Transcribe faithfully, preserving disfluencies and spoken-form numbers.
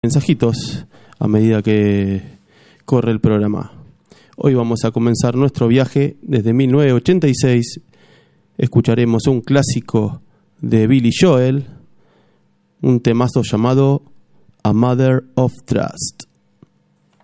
mensajitos a medida que corre el programa. Hoy vamos a comenzar nuestro viaje desde mil novecientos ochenta y seis. Escucharemos un clásico de Billy Joel, un temazo llamado A Mother of Trust.